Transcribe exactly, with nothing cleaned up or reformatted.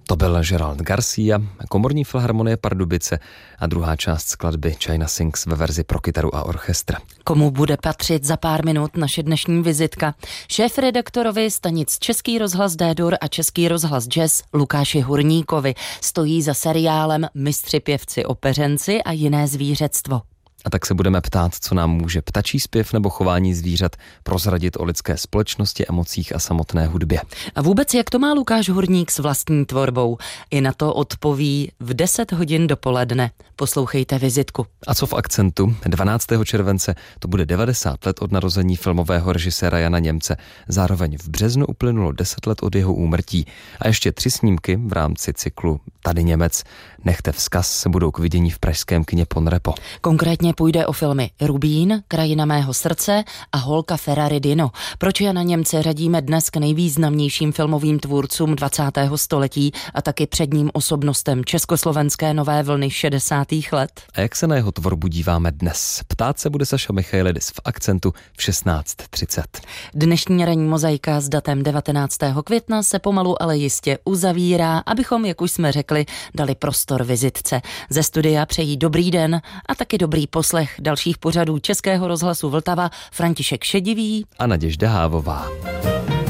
To byl Gerald Garcia, Komorní filharmonie Pardubice a druhá část skladby China Sings ve verzi pro kytaru a orchestr. Komu bude patřit za pár minut naše dnešní vizitka? Šéfredaktorovi stanic Český rozhlas D-dur a Český rozhlas Jazz Lukáši Hurníkovi stojí za seriálem Mistři pěvci opeřenci a jiné zvířectvo. A tak se budeme ptát, co nám může ptačí zpěv nebo chování zvířat prozradit o lidské společnosti, emocích a samotné hudbě. A vůbec jak to má Lukáš Hurník s vlastní tvorbou? I na to odpoví v deset hodin dopoledne. Poslouchejte vizitku. A co v akcentu? dvanáctého července to bude devadesát let od narození filmového režiséra Jana Němce. Zároveň v březnu uplynulo deset let od jeho úmrtí. A ještě tři snímky v rámci cyklu Tady Němec. Nechte vzkaz se budou k vidění v pražském kině Ponrepo. Konkrétně půjde o filmy Rubín, Krajina mého srdce a Holka Ferrari Dino. Proč Jana Němce řadíme dnes k nejvýznamnějším filmovým tvůrcům dvacátého století a taky předním osobnostem československé nové vlny šedesátých let? A jak se na jeho tvorbu díváme dnes? Ptát se bude Saša Michailidis v akcentu v šestnáct třicet. Dnešní ranní mozaika s datem devatenáctého května se pomalu ale jistě uzavírá, abychom, jak už jsme řekli, dali prostor vizitce. Ze studia přejí dobrý den a taky dobrý poslech dalších pořadů Českého rozhlasu Vltava František Šedivý a Naděžda Hávová.